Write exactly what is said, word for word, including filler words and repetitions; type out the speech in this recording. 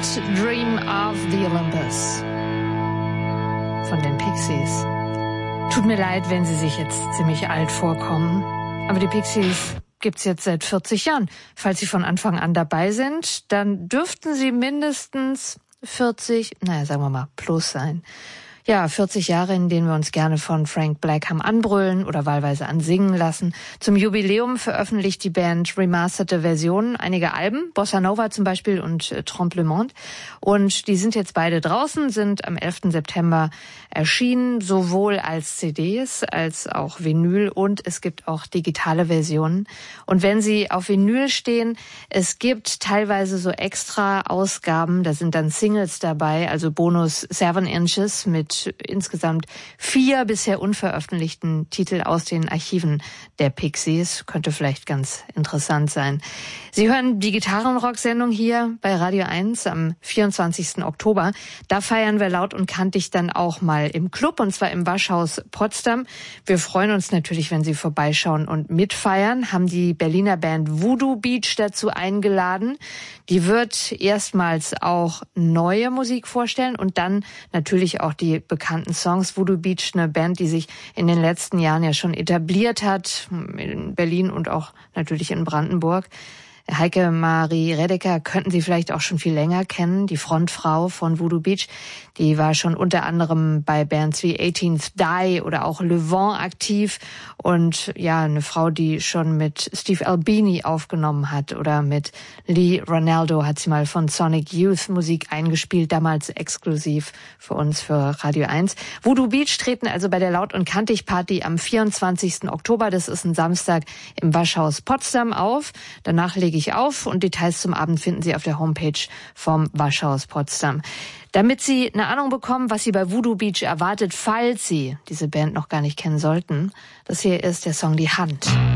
Dream of the Olympus von den Pixies. Tut mir leid, wenn Sie sich jetzt ziemlich alt vorkommen, aber die Pixies gibt's jetzt seit vierzig Jahren. Falls Sie von Anfang an dabei sind, dann dürften Sie mindestens vierzig, naja, sagen wir mal, plus sein. Ja, vierzig Jahre, in denen wir uns gerne von Frank Black haben anbrüllen oder wahlweise ansingen lassen. Zum Jubiläum veröffentlicht die Band remasterte Versionen einiger Alben, Bossa Nova zum Beispiel und äh, Trompe le Monde. Und die sind jetzt beide draußen, sind am elften September erschienen, sowohl als C Ds als auch Vinyl, und es gibt auch digitale Versionen. Und wenn Sie auf Vinyl stehen, es gibt teilweise so extra Ausgaben, da sind dann Singles dabei, also Bonus Seven Inches mit insgesamt vier bisher unveröffentlichten Titel aus den Archiven der Pixies. Könnte vielleicht ganz interessant sein. Sie hören die Gitarrenrock-Sendung hier bei Radio eins am vierundzwanzigsten Oktober. Da feiern wir laut und kantig dann auch mal im Club, und zwar im Waschhaus Potsdam. Wir freuen uns natürlich, wenn Sie vorbeischauen und mitfeiern. Haben die Berliner Band Voodoo Beach dazu eingeladen. Die wird erstmals auch neue Musik vorstellen und dann natürlich auch die bekannten Songs. Voodoo Beach, eine Band, die sich in den letzten Jahren ja schon etabliert hat, in Berlin und auch natürlich in Brandenburg. Heike Marie Redeker könnten Sie vielleicht auch schon viel länger kennen, die Frontfrau von Voodoo Beach. Die war schon unter anderem bei Bands wie eighteenth Die oder auch Le Vent aktiv, und ja, eine Frau, die schon mit Steve Albini aufgenommen hat, oder mit Lee Ranaldo hat sie mal von Sonic Youth Musik eingespielt, damals exklusiv für uns, für Radio eins. Voodoo Beach treten also bei der Laut- und Kantig-Party am vierundzwanzigsten Oktober, das ist ein Samstag, im Waschhaus Potsdam auf. Danach lege ich auf, und Details zum Abend finden Sie auf der Homepage vom Waschhaus Potsdam. Damit Sie eine Ahnung bekommen, was Sie bei Voodoo Beach erwartet, falls Sie diese Band noch gar nicht kennen sollten, das hier ist der Song Die Hand.